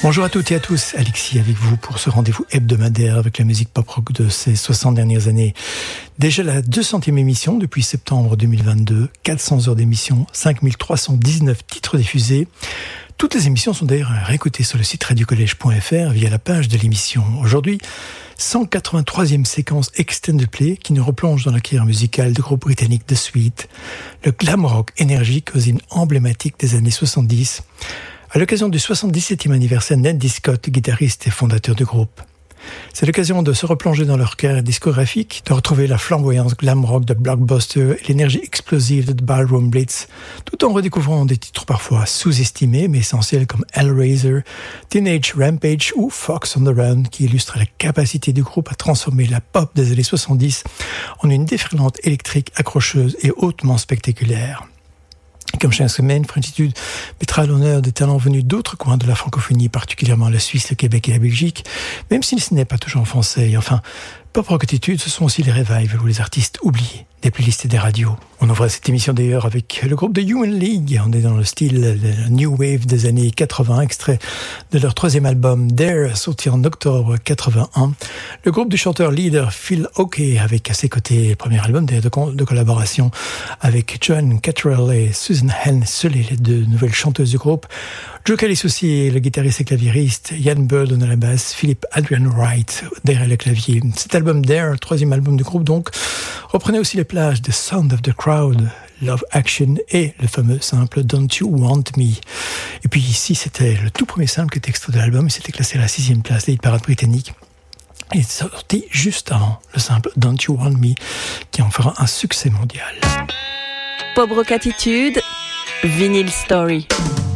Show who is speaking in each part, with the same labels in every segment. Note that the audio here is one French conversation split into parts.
Speaker 1: Bonjour à toutes et à tous, Alexis avec vous pour ce rendez-vous hebdomadaire avec la musique pop-rock de ces 60 dernières années. Déjà la 200e émission depuis septembre 2022, 400 heures d'émission, 5319 titres diffusés. Toutes les émissions sont d'ailleurs réécoutées sur le site radiocollège.fr via la page de l'émission. Aujourd'hui, 183e séquence Extended Play qui nous replonge dans la carrière musicale du groupe britannique The Sweet, le glam rock énergique aux hymnes emblématiques des années 70, à l'occasion du 77e anniversaire d'Andy Scott, guitariste et fondateur du groupe. C'est l'occasion de se replonger dans leur carrière discographique, de retrouver la flamboyance glam rock de Blockbuster et l'énergie explosive de Ballroom Blitz, tout en redécouvrant des titres parfois sous-estimés mais essentiels comme Hellraiser, Teenage Rampage ou Fox on the Run, qui illustrent la capacité du groupe à transformer la pop des années 70 en une déferlante électrique accrocheuse et hautement spectaculaire. Comme chaque semaine, Frenchitude mettra à l'honneur des talents venus d'autres coins de la francophonie, particulièrement la Suisse, le Québec et la Belgique, même si ce n'est pas toujours en français. Et enfin, Pop Rock Attitude, ce sont aussi les revivals ou les artistes oubliés des playlists et des radios. On ouvre cette émission d'ailleurs avec le groupe de Human League. On est dans le style New Wave des années 80, extrait de leur troisième album Dare, sorti en octobre 81. Le groupe du chanteur leader Phil Oakey, avec à ses côtés le premier album de collaboration avec John Cottrell et Susan Sully, les deux nouvelles chanteuses du groupe. Joe Callis aussi, le guitariste et claviériste, Ian Burden à la basse, Philip Adrian Wright derrière le clavier. Cet album Dare, troisième album du groupe donc, reprenait aussi les plages de Sound of the Crowd, Love Action et le fameux simple Don't You Want Me. Et puis ici, c'était le tout premier simple qui était extrait de l'album, et c'était classé à la 6e place des hit-parades britanniques. Il est sorti juste avant le simple Don't You Want Me, qui en fera un succès mondial.
Speaker 2: Pop Rock Attitude, Vinyl Story.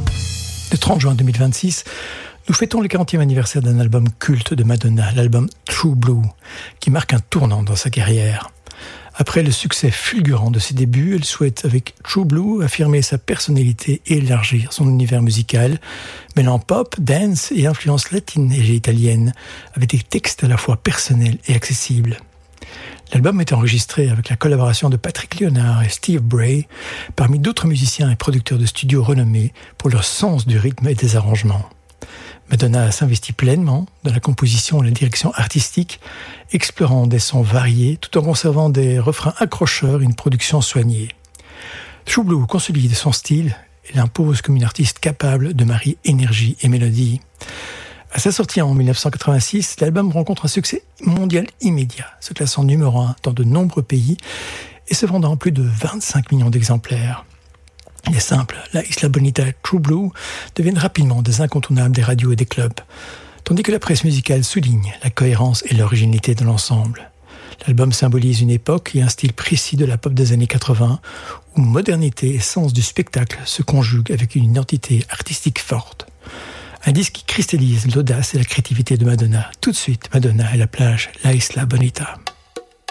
Speaker 1: Le 30 juin 2026, nous fêtons le 40e anniversaire d'un album culte de Madonna, l'album True Blue, qui marque un tournant dans sa carrière. Après le succès fulgurant de ses débuts, elle souhaite, avec True Blue, affirmer sa personnalité et élargir son univers musical, mêlant pop, dance et influences latines et italiennes, avec des textes à la fois personnels et accessibles. L'album est enregistré avec la collaboration de Patrick Léonard et Steve Bray, parmi d'autres musiciens et producteurs de studio renommés pour leur sens du rythme et des arrangements. Madonna s'investit pleinement dans la composition et la direction artistique, explorant des sons variés tout en conservant des refrains accrocheurs et une production soignée. True Blue consolide son style et l'impose comme une artiste capable de marier énergie et mélodie. À sa sortie en 1986, l'album rencontre un succès mondial immédiat, se classant numéro 1 dans de nombreux pays et se vendant plus de 25 millions d'exemplaires. Les simples, La Isla Bonita, True Blue, deviennent rapidement des incontournables des radios et des clubs, tandis que la presse musicale souligne la cohérence et l'originalité de l'ensemble. L'album symbolise une époque et un style précis de la pop des années 80, où modernité et sens du spectacle se conjuguent avec une identité artistique forte. Un disque qui cristallise l'audace et la créativité de Madonna. Tout de suite, Madonna et la plage, La Isla Bonita.